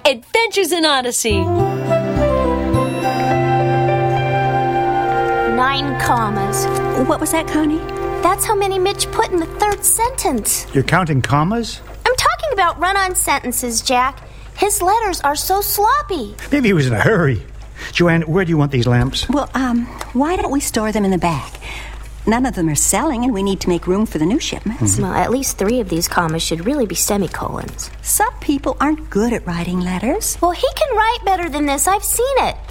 Adventures in Odyssey. 9 commas. What was that, Connie? That's how many Mitch put in the third sentence. You're counting commas? I'm talking about run-on sentences, Jack. His letters are so sloppy. Maybe he was in a hurry. Joanne, where do you want these lamps? Well, why don't we store them in the back? None of them are selling, and we need to make room for the new shipments. Well, at least 3 of these commas should really be semicolons. Some people aren't good at writing letters. Well, he can write better than this. I've seen it.